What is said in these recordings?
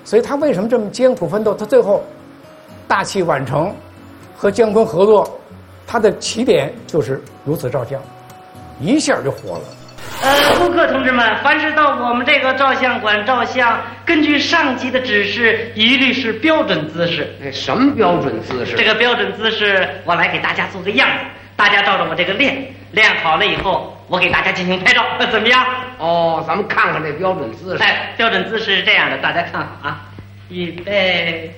所以他为什么这么艰苦奋斗？他最后大器晚成，和姜昆合作，他的起点就是如此照相，一下就火了。 顾客同志们，凡是到我们这个照相馆照相，根据上级的指示，一律是标准姿势。 什么标准姿势？ 这个标准姿势，我来给大家做个样子，大家照着我这个练好了以后，我给大家进行拍照，怎么样？ 哦，咱们看看这标准姿势。 标准姿势是这样的，大家看好啊，预备。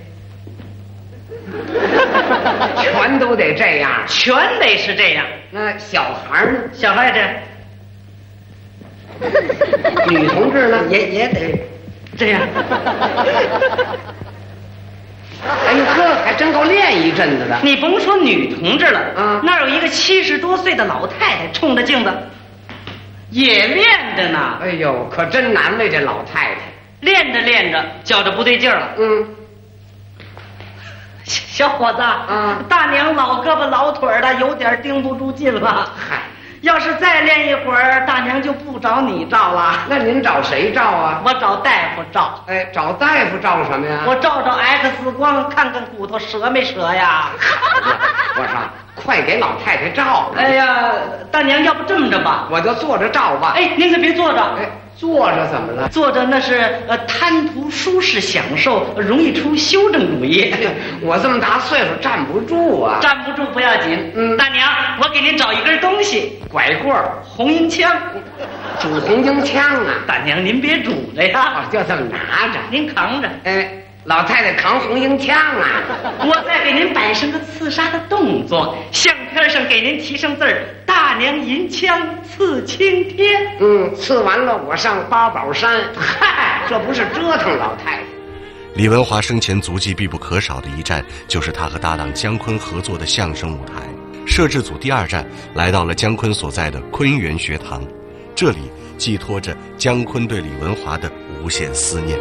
全都得这样， 全得是这样。 那小孩呢？ 小孩也这样。 女同志呢？ 也得这样。 哎呦呵，还真够练一阵子的。 你甭说女同志了，那儿有一个70多岁的老太太，冲着镜子也练着呢。 哎呦，可真难为这老太太。 练着练着，觉着不对劲儿了。小伙子，大娘老胳膊老腿的，有点盯不住劲了。 嗨， 要是再练一会儿，大娘就不找你照了。 那您找谁照啊？ 我找大夫照。 哎，找大夫照什么呀？ 我照 X 光，看看骨头折没折呀。 我说，快给老太太照。 哎呀，大娘，要不这么着吧， 我就坐着照吧。 哎，您可别坐着。 哎，坐着怎么了？ 坐着那是贪图舒适享受，容易出修正主义。 我这么大岁数站不住啊。 站不住不要紧。大娘，我给您找一根东西， 拐棍儿、 红缨枪。 拄红缨枪啊？ 大娘，您别拄着呀， 就这么拿着， 您扛着。 哎，老太太扛红缨枪啊。 我再给您摆上个刺杀的动作，相片上给您提上字儿：大娘银枪刺青天。 刺完了我上八宝山。嗨，这不是折腾老太太。 李文华生前足迹必不可少的一站，就是他和搭档姜昆合作的相声舞台。摄制组第2站来到了姜昆所在的昆园学堂，这里寄托着姜昆对李文华的无限思念。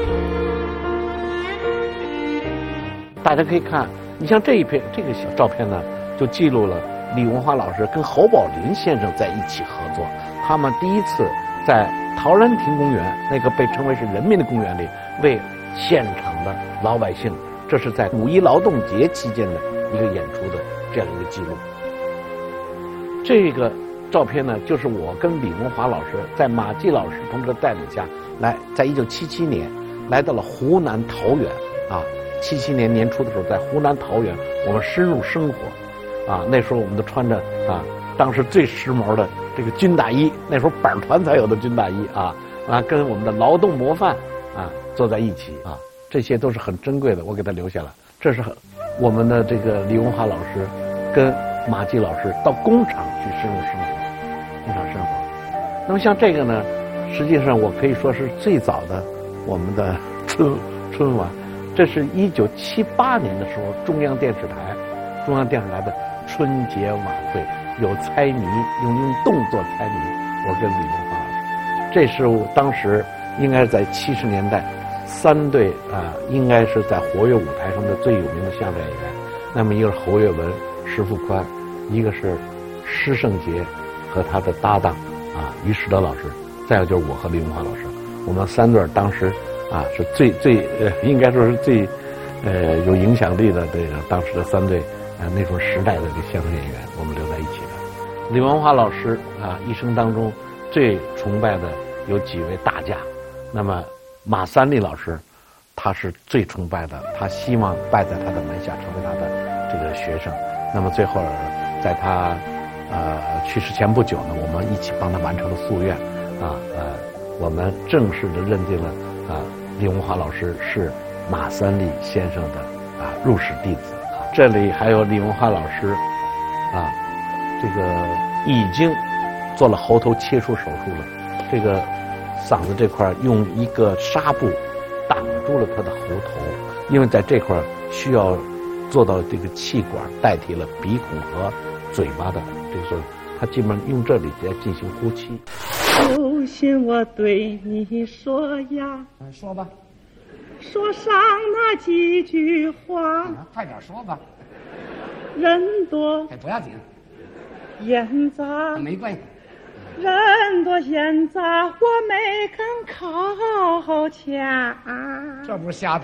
大家可以看，你像这个小照片呢，就记录了李文华老师跟侯宝林先生在一起合作。他们第一次在陶然亭公园，那个被称为是人民的公园里，为现场的老百姓，这是在5·1劳动节期间的一个演出的这样一个记录。这个照片呢，就是我跟李文华老师在马季老师同志的带领下来，在1977年来到了湖南桃源啊。77年年初的时候，在湖南桃源，我们深入生活，啊，那时候我们都穿着当时最时髦的这个军大衣，那时候板团才有的军大衣跟我们的劳动模范坐在一起这些都是很珍贵的，我给他留下了。这是我们的这个李文华老师跟马季老师到工厂去深入生活，工厂生活。那么像这个呢，实际上我可以说是最早的我们的春晚。这是1978年的时候，中央电视台的春节晚会，有猜谜，用动作猜谜。我跟李文华老师，这是我当时应该是在70年代3对应该是在活跃舞台上的最有名的相声演员。那么一个是侯月文、石富宽，一个是施圣杰和他的搭档于士德老师，再有就是我和李文华老师。我们3对当时是最应该说是最有影响力的这个当时的3对那种时代的这相声演员，我们留在一起的。李文华老师一生当中最崇拜的有几位大家，那么马三立老师他是最崇拜的，他希望拜在他的门下，成为他的这个学生。那么最后在他去世前不久呢，我们一起帮他完成了夙愿我们正式的认定了李文华老师是马三立先生的入室弟子这里还有李文华老师这个已经做了喉头切除手术了，这个嗓子这块用一个纱布挡住了他的喉头，因为在这块需要做到这个气管代替了鼻孔和嘴巴的这个时候，他基本上用这里来进行呼气。 有心我对你说呀， 说吧， 说上那几句话， 快点说吧。 人多不要紧， 烟杂没关系。 人多烟杂，我没敢靠前。 这不是瞎